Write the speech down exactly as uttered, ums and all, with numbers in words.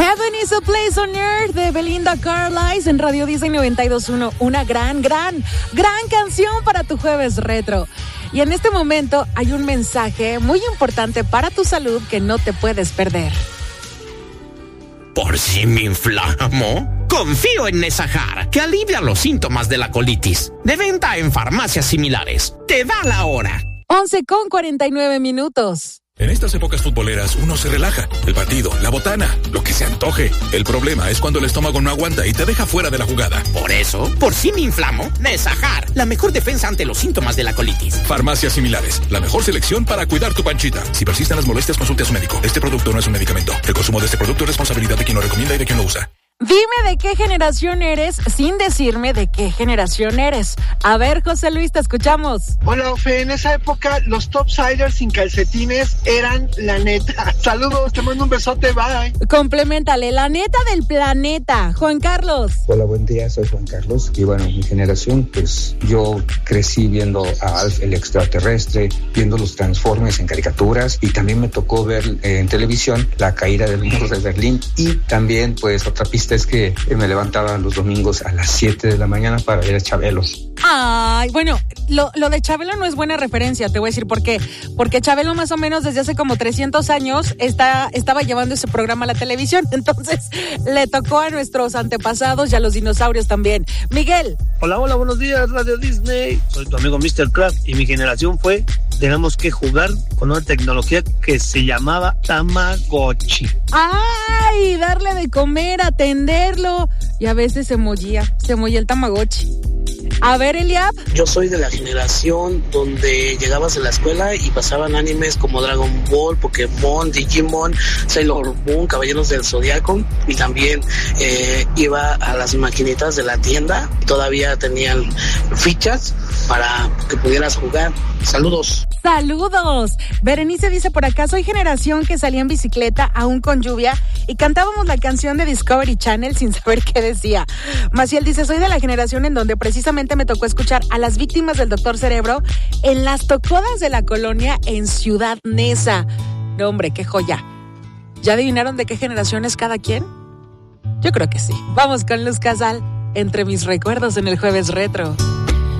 Heaven is a Place on Earth de Belinda Carlisle en Radio Disney noventa y dos punto uno. Una gran, gran, gran canción para tu jueves retro. Y en este momento hay un mensaje muy importante para tu salud que no te puedes perder. ¿Por si me inflamo? Confío en Nesajar, que alivia los síntomas de la colitis. De venta en farmacias similares. Te da la hora. once con cuarenta y nueve minutos. En estas épocas futboleras uno se relaja. El partido, la botana, lo que se antoje. El problema es cuando el estómago no aguanta y te deja fuera de la jugada. Por eso, por si me inflamo, Nesajar, la mejor defensa ante los síntomas de la colitis. Farmacias similares, la mejor selección para cuidar tu panchita. Si persisten las molestias, consulte a su médico. Este producto no es un medicamento. El consumo de este producto es responsabilidad de quien lo recomienda y de quien lo usa. Dime de qué generación eres sin decirme de qué generación eres. A ver, José Luis, te escuchamos. Hola, Ofe. En esa época, los topsiders sin calcetines eran la neta. Saludos, te mando un besote, bye. Compleméntale, la neta del planeta. Juan Carlos. Hola, buen día, soy Juan Carlos. Y bueno, mi generación, pues yo crecí viendo a Alf el extraterrestre, viendo los Transformers en caricaturas, y también me tocó ver eh, en televisión la caída del muro de Berlín, y también, pues, otra pista es que me levantaba los domingos a las siete de la mañana para ver a Chabelo. Ay, bueno, lo, lo de Chabelo no es buena referencia, te voy a decir por qué. Porque Chabelo más o menos desde hace como trescientos años está, estaba llevando ese programa a la televisión. Entonces le tocó a nuestros antepasados y a los dinosaurios también. Miguel. Hola, hola, buenos días, Radio Disney. Soy tu amigo mister Kraft y mi generación fue, tenemos que jugar con una tecnología que se llamaba Tamagotchi. ¡Ay! Darle de comer, atenderlo. Y a veces se mollía, se mollía el Tamagotchi. A ver, Eliab. Yo soy de la generación donde llegabas a la escuela y pasaban animes como Dragon Ball, Pokémon, Digimon, Sailor Moon, Caballeros del Zodiaco, y también eh, iba a las maquinitas de la tienda. Todavía tenían fichas para que pudieras jugar. Saludos. ¡Saludos! Berenice dice por acá, soy generación que salía en bicicleta aún con lluvia y cantábamos la canción de Discovery Channel sin saber qué decía. Maciel dice, soy de la generación en donde precisamente me tocó escuchar a las víctimas del Doctor Cerebro en las tocodas de la colonia en Ciudad Neza. No, hombre, qué joya. ¿Ya adivinaron de qué generación es cada quien? Yo creo que sí. Vamos con Luz Casal, entre mis recuerdos en el Jueves Retro.